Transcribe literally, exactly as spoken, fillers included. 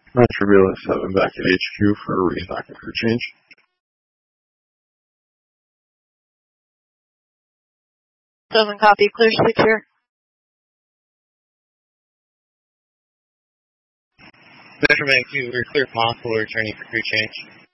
Metro Relay seven back at H Q for a restock and crew change. seven copy, clear secure. Metro Vancouver, clear possible, returning for crew change.